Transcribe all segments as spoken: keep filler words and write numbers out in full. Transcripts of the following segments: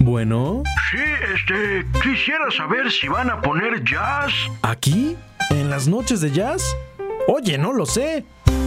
Bueno. Sí, este, quisiera saber si van a poner jazz. ¿Aquí? ¿En las noches de jazz? Oye, no lo sé.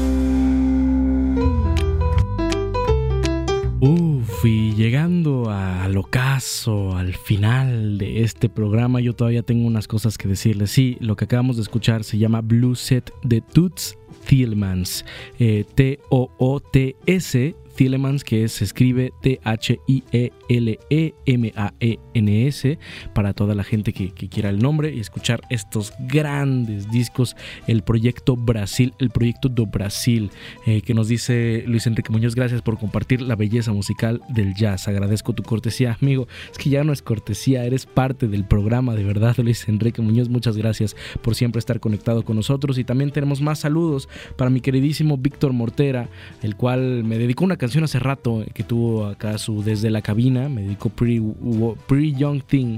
Uf, y llegando al ocaso, al final de este programa, yo todavía tengo unas cosas que decirles. Sí, lo que acabamos de escuchar se llama Blues Set de Toots Thielemans, eh, T O O T S, Thielemans, que se escribe T H I E L E M A E N S, para toda la gente que, que quiera el nombre y escuchar estos grandes discos. El proyecto Brasil, el proyecto do Brasil, eh, que nos dice Luis Enrique Muñoz: gracias por compartir la belleza musical del jazz, agradezco tu cortesía, amigo. Es que ya no es cortesía, eres parte del programa, de verdad, Luis Enrique Muñoz, muchas gracias por siempre estar conectado con nosotros. Y también tenemos más saludos para mi queridísimo Víctor Mortera, el cual me dedicó una canción hace rato, que tuvo acá su Desde la Cabina, me dedicó Pretty, Pretty Young Thing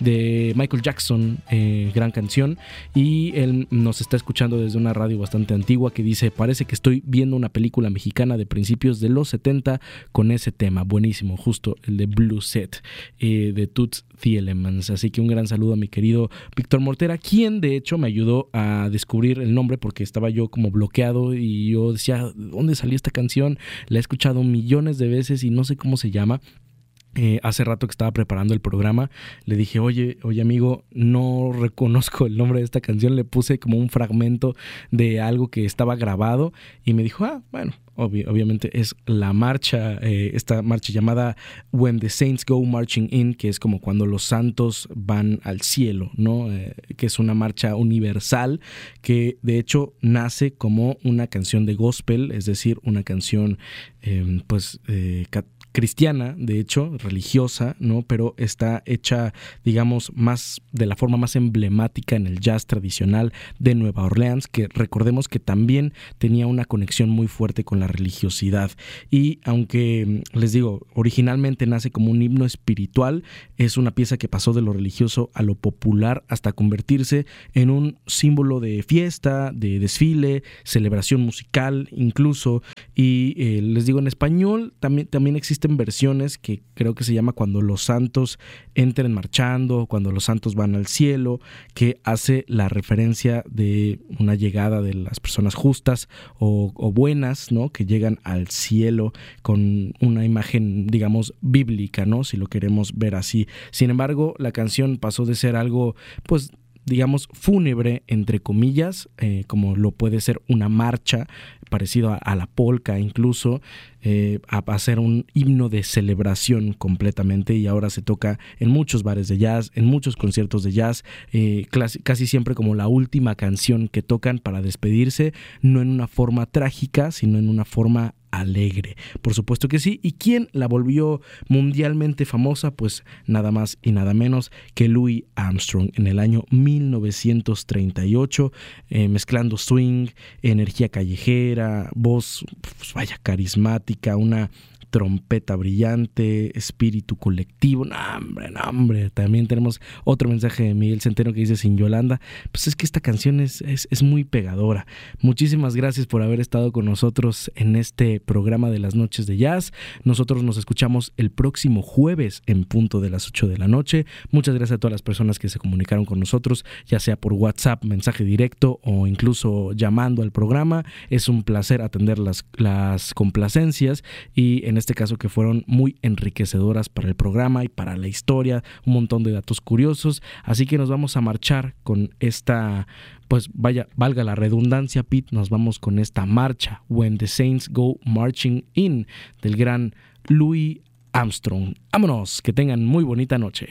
de Michael Jackson, eh, gran canción, y él nos está escuchando desde una radio bastante antigua que dice: parece que estoy viendo una película mexicana de principios de los setenta con ese tema, buenísimo, justo el de Blue Set, eh, de Toots Thielemans. Así que un gran saludo a mi querido Víctor Mortera, quien de hecho me ayudó a descubrir el nombre porque estaba yo como bloqueado y yo decía: ¿dónde salió esta canción? La he escuchado millones de veces y no sé cómo se llama. Eh, hace rato que estaba preparando el programa, le dije: oye, oye amigo, no reconozco el nombre de esta canción. Le puse como un fragmento de algo que estaba grabado y me dijo: ah, bueno, obvi- obviamente es la marcha, eh, esta marcha llamada When the Saints Go Marching In, que es como cuando los santos van al cielo, ¿no? Eh, que es una marcha universal que de hecho nace como una canción de gospel, es decir, una canción eh, pues eh, católica, cristiana, de hecho, religiosa, ¿no? Pero está hecha, digamos, más de la forma más emblemática en el jazz tradicional de Nueva Orleans, que recordemos que también tenía una conexión muy fuerte con la religiosidad. Y aunque, les digo, originalmente nace como un himno espiritual, es una pieza que pasó de lo religioso a lo popular hasta convertirse en un símbolo de fiesta, de desfile, celebración musical incluso. Y eh, les digo, en español también, también existe versiones que creo que se llama Cuando los santos entren marchando, Cuando los santos van al cielo, que hace la referencia de una llegada de las personas justas o, o buenas, ¿no? Que llegan al cielo con una imagen, digamos, bíblica, ¿no? Si lo queremos ver así. Sin embargo, la canción pasó de ser algo, pues, digamos, fúnebre, entre comillas, eh, como lo puede ser una marcha, parecido a, a la polka incluso, eh, a, a ser un himno de celebración completamente, y ahora se toca en muchos bares de jazz, en muchos conciertos de jazz, eh, casi, casi siempre como la última canción que tocan para despedirse, no en una forma trágica, sino en una forma alegre. Por supuesto que sí. ¿Y quién la volvió mundialmente famosa? Pues nada más y nada menos que Louis Armstrong en el año mil novecientos treinta y ocho, eh, mezclando swing, energía callejera, voz, pues vaya, carismática, una trompeta brillante, espíritu colectivo. No, hombre, no, hombre. También tenemos otro mensaje de Miguel Centeno que dice: sin Yolanda. Pues es que esta canción es, es, es muy pegadora. Muchísimas gracias por haber estado con nosotros en este programa de las noches de jazz. Nosotros nos escuchamos el próximo jueves en punto de las ocho de la noche. Muchas gracias a todas las personas que se comunicaron con nosotros, ya sea por WhatsApp, mensaje directo o incluso llamando al programa. Es un placer atender las, las complacencias, y en este caso que fueron muy enriquecedoras para el programa y para la historia, un montón de datos curiosos. Así que nos vamos a marchar con esta, pues vaya, valga la redundancia, Pete, nos vamos con esta marcha When the Saints Go Marching In del gran Louis Armstrong. Vámonos, que tengan muy bonita noche.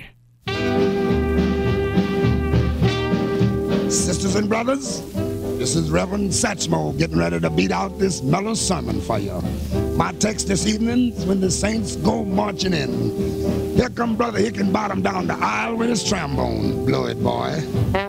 Sisters and brothers, this is Reverend Satchmo getting ready to beat out this mellow sermon for you. My text this evening is when the saints go marching in. Here come Brother Hickenbottom down the aisle with his trombone. Blow it, boy.